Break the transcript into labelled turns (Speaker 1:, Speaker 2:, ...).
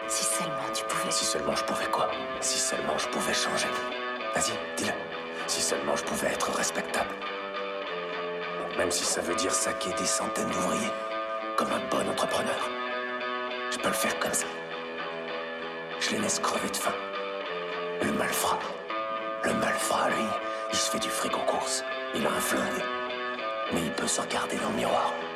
Speaker 1: Si seulement tu pouvais.
Speaker 2: Si seulement je pouvais quoi? Si seulement je pouvais changer. Vas-y, dis-le. Si seulement je pouvais être respectable. Même si ça veut dire saquer des centaines d'ouvriers, comme un bon entrepreneur. Je peux le faire comme ça. Je les laisse crever de faim. Le malfrat. Le malfrat, lui, il se fait du fric aux courses. Il a un flingue. Mais il peut se regarder dans le miroir.